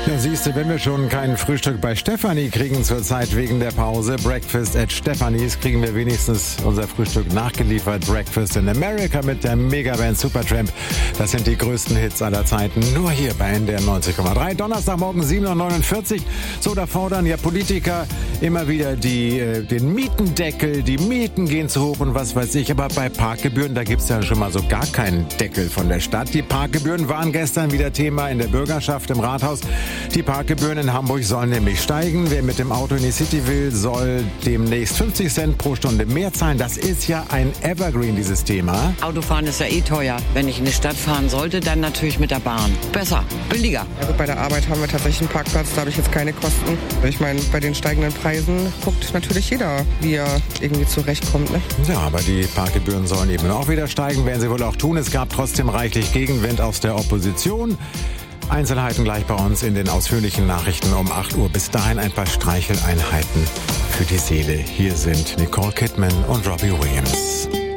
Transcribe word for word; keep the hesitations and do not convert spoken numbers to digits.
Ja, siehst du, wenn wir schon kein Frühstück bei Stefanie kriegen zurzeit wegen der Pause, Breakfast at Stephanies, kriegen wir wenigstens unser Frühstück nachgeliefert. Breakfast in America mit der Megaband Supertramp. Das sind die größten Hits aller Zeiten. Nur hier bei N D R neunzig Komma drei. Donnerstagmorgen sieben Uhr neunundvierzig. So, da fordern ja Politiker immer wieder die, äh, den Mietendeckel. Die Mieten gehen zu hoch und was weiß ich. Aber bei Parkgebühren, da gibt's ja schon mal so gar keinen Deckel von der Stadt. Die Parkgebühren waren gestern wieder Thema in der Bürgerschaft im Rathaus. Die Parkgebühren in Hamburg sollen nämlich steigen. Wer mit dem Auto in die City will, soll demnächst fünfzig Cent pro Stunde mehr zahlen. Das ist ja ein Evergreen, dieses Thema. Autofahren ist ja eh teuer. Wenn ich in die Stadt fahren sollte, dann natürlich mit der Bahn. Besser, billiger. Also bei der Arbeit haben wir tatsächlich einen Parkplatz, da habe ich jetzt keine Kosten. Ich meine, bei den steigenden Preisen guckt natürlich jeder, wie er irgendwie zurechtkommt. Ne? Ja, aber die Parkgebühren sollen eben auch wieder steigen, werden sie wohl auch tun. Es gab trotzdem reichlich Gegenwind aus der Opposition. Einzelheiten gleich bei uns in den ausführlichen Nachrichten um acht Uhr. Bis dahin ein paar Streicheleinheiten für die Seele. Hier sind Nicole Kidman und Robbie Williams.